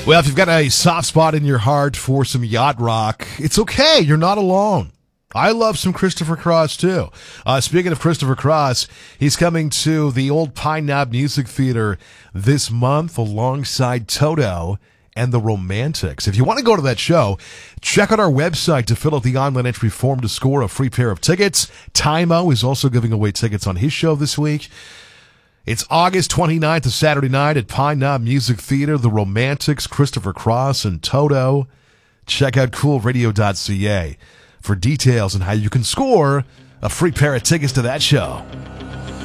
Well, if you've got a soft spot in your heart for some yacht rock, it's okay. You're not alone. I love some Christopher Cross, too. Speaking of Christopher Cross, he's coming to the Old Pine Knob Music Theater this month alongside Toto and the Romantics. If you want to go to that show, check out our website to fill out the online entry form to score a free pair of tickets. Tymo is also giving away tickets on his show this week. It's August 29th, a Saturday night at Pine Knob Music Theater. The Romantics, Christopher Cross, and Toto. Check out coolradio.ca for details on how you can score a free pair of tickets to that show.